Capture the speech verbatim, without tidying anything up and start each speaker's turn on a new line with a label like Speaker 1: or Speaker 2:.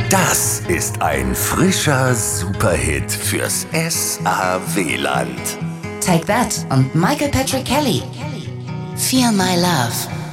Speaker 1: Das ist ein frischer Superhit fürs S A W-Land.
Speaker 2: Take That und Michael Patrick Kelly. Feel My Love.